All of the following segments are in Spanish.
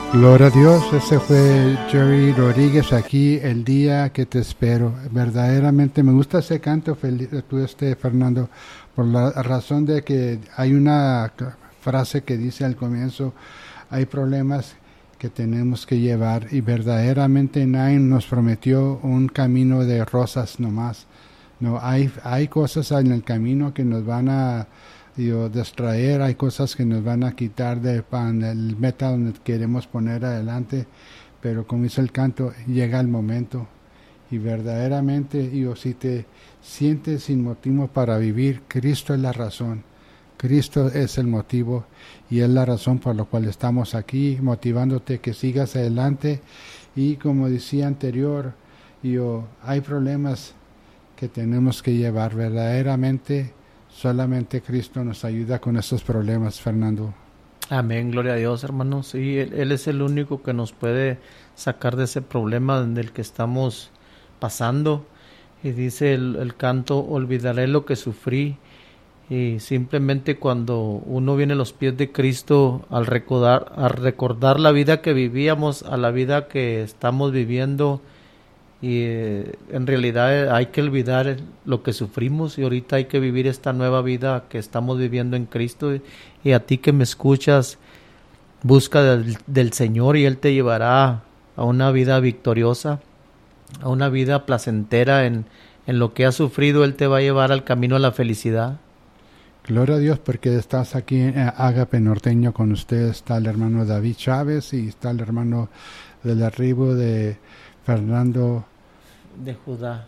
Gloria a Dios, ese fue Jerry Rodríguez, aquí el día que te espero. Verdaderamente me gusta ese canto, Fernando, por la razón de que hay una frase que dice al comienzo, hay problemas que tenemos que llevar, y verdaderamente nadie nos prometió un camino de rosas nomás. No, hay cosas en el camino que nos van a distraer, hay cosas que nos van a quitar del meta donde queremos poner adelante, pero como dice el canto, llega el momento, y verdaderamente, si te sientes sin motivo para vivir, Cristo es la razón, Cristo es el motivo, y es la razón por la cual estamos aquí, motivándote que sigas adelante. Y como decía anterior, hay problemas que tenemos que llevar. Verdaderamente solamente Cristo nos ayuda con esos problemas, Fernando. Amén, gloria a Dios, hermanos. Sí, Él es el único que nos puede sacar de ese problema del que estamos pasando. Y dice el canto, olvidaré lo que sufrí. Y simplemente cuando uno viene a los pies de Cristo, al recordar la vida que vivíamos a la vida que estamos viviendo, y en realidad hay que olvidar lo que sufrimos, y ahorita hay que vivir esta nueva vida que estamos viviendo en Cristo. Y a ti que me escuchas, busca del Señor, y Él te llevará a una vida victoriosa, a una vida placentera. En lo que has sufrido, Él te va a llevar al camino a la felicidad. Gloria a Dios, porque estás aquí en Ágape Norteño con ustedes. Está el hermano David Chávez, y está el hermano del arribo de Fernando de Judá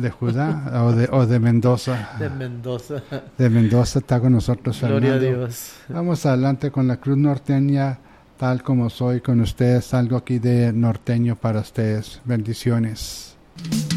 o de Mendoza. De Mendoza está con nosotros, Fernando. Gloria a Dios. Vamos adelante con la Cruz Norteña, tal como soy con ustedes, algo aquí de norteño para ustedes. Bendiciones.